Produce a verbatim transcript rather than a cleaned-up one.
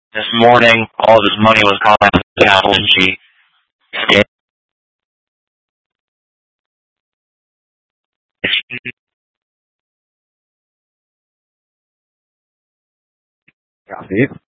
This morning, all of his money was gone out of the Apple and G. Copy.